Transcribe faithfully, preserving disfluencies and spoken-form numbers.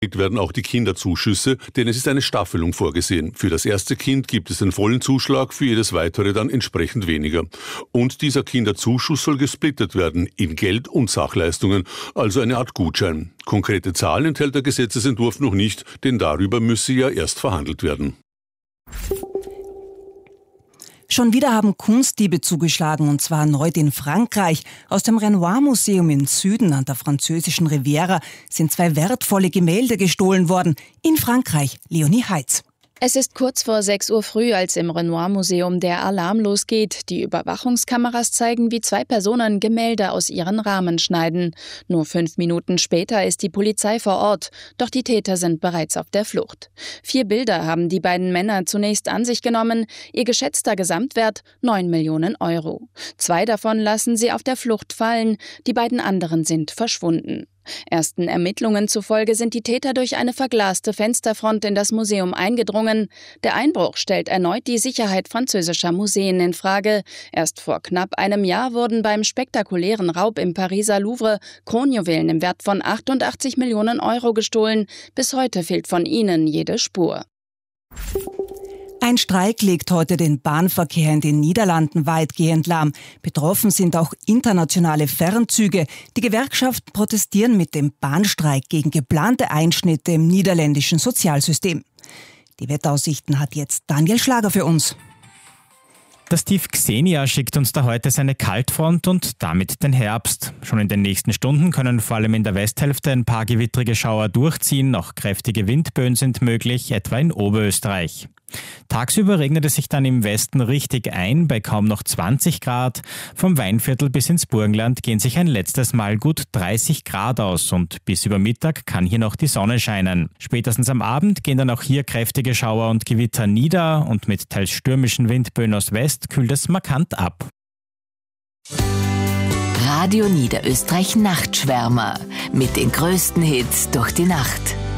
werden auch die Kinderzuschüsse, denn es ist eine Staffelung vorgesehen. Für das erste Kind gibt es den vollen Zuschlag, für jedes weitere dann entsprechend weniger. Und dieser Kinderzuschuss soll gesplittet werden in Geld und Sachleistungen, also eine Art Gutschein. Konkrete Zahlen enthält der Gesetzesentwurf noch nicht, denn darüber müsse ja erst verhandelt werden. Schon wieder haben Kunstdiebe zugeschlagen, und zwar erneut in Frankreich. Aus dem Renoir-Museum im Süden an der französischen Riviera sind zwei wertvolle Gemälde gestohlen worden. In Frankreich, Leonie Heitz. Es ist kurz vor sechs Uhr früh, als im Renoir-Museum der Alarm losgeht. Die Überwachungskameras zeigen, wie zwei Personen Gemälde aus ihren Rahmen schneiden. Nur fünf Minuten später ist die Polizei vor Ort, doch die Täter sind bereits auf der Flucht. Vier Bilder haben die beiden Männer zunächst an sich genommen, ihr geschätzter Gesamtwert neun Millionen Euro. Zwei davon lassen sie auf der Flucht fallen, die beiden anderen sind verschwunden. Ersten Ermittlungen zufolge sind die Täter durch eine verglaste Fensterfront in das Museum eingedrungen. Der Einbruch stellt erneut die Sicherheit französischer Museen in Frage. Erst vor knapp einem Jahr wurden beim spektakulären Raub im Pariser Louvre Kronjuwelen im Wert von achtundachtzig Millionen Euro gestohlen. Bis heute fehlt von ihnen jede Spur. Ein Streik legt heute den Bahnverkehr in den Niederlanden weitgehend lahm. Betroffen sind auch internationale Fernzüge. Die Gewerkschaften protestieren mit dem Bahnstreik gegen geplante Einschnitte im niederländischen Sozialsystem. Die Wetteraussichten hat jetzt Daniel Schlager für uns. Das Tief Xenia schickt uns da heute seine Kaltfront und damit den Herbst. Schon in den nächsten Stunden können vor allem in der Westhälfte ein paar gewittrige Schauer durchziehen. Auch kräftige Windböen sind möglich, etwa in Oberösterreich. Tagsüber regnet es sich dann im Westen richtig ein, bei kaum noch zwanzig Grad. Vom Weinviertel bis ins Burgenland gehen sich ein letztes Mal gut dreißig Grad aus und bis über Mittag kann hier noch die Sonne scheinen. Spätestens am Abend gehen dann auch hier kräftige Schauer und Gewitter nieder und mit teils stürmischen Windböen aus West kühlt es markant ab. Radio Niederösterreich Nachtschwärmer mit den größten Hits durch die Nacht.